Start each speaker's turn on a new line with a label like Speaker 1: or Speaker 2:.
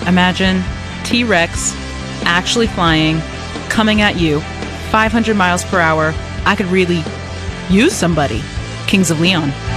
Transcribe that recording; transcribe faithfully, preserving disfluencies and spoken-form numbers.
Speaker 1: Imagine T-Rex actually flying, coming at you, five hundred miles per hour. I could really use somebody. Kings of Leon.